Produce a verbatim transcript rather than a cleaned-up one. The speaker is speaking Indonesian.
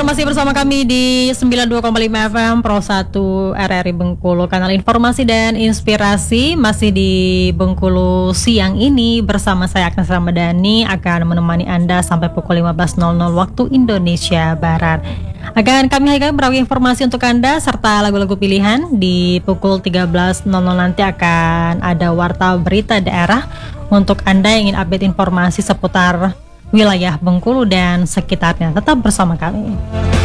masih bersama kami di sembilan puluh dua koma lima F M Pro satu R R I Bengkulu, kanal informasi dan inspirasi. Masih di Bengkulu siang ini bersama saya Agnes Ramadhani akan menemani Anda sampai pukul lima belas nol nol waktu Indonesia Barat. Akan kami hadirkan berbagai informasi untuk Anda serta lagu-lagu pilihan. Di pukul tiga belas nol nol nanti akan ada warta berita daerah untuk Anda yang ingin update informasi seputar wilayah Bengkulu dan sekitarnya. Tetap bersama kami.